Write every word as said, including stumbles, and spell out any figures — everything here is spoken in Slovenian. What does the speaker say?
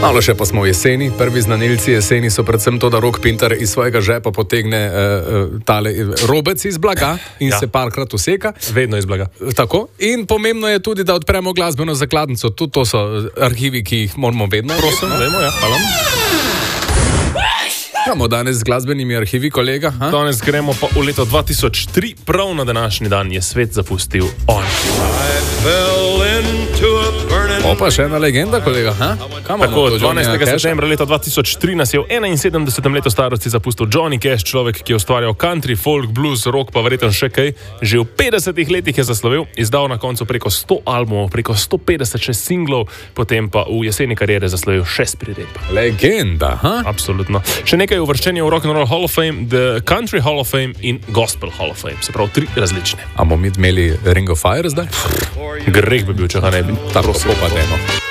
Malo še pa smo v jeseni. Prvi znanilci jeseni so predvsem to, da Rok Pintar iz svojega žepa potegne uh, uh, tale robec iz blaga in ja. se parkrat useka. Vedno iz blaga. Tako. In pomembno je tudi, da odpremo glasbeno zakladnico. Tudi to so arhivi, ki jih moramo vedno. Prosim, dajmo, ja, hvala. Kamo danes z glasbenimi arhivi, kolega? Ha? Danes gremo pa v leto dva tisoč tri, prav na današnji dan je svet zapustil on. Opa, še ena legenda, kolega. Ha? Tako, dvanajstega septembra leta dva tisoč tri nas je v enainsedemdesetem letu starosti zapustil Johnny Cash, človek, ki je ustvarjal country, folk, blues, rock, pa verjetno še kaj. Že v petdesetih letih je zaslovel, izdal na koncu preko sto albumov, preko sto petdeset še singlov, potem pa v jeseni kariere zaslovel šest priredb. Legenda, ha? Absolutno. Še nekaj uvrščenja v Rock and Roll Hall of Fame, The Country Hall of Fame in Gospel Hall of Fame. Se pravi, tri različne. A bomo mi imeli Ring of Fire zdaj? Greh bi bil, če ga ne bi. Tako pa deno.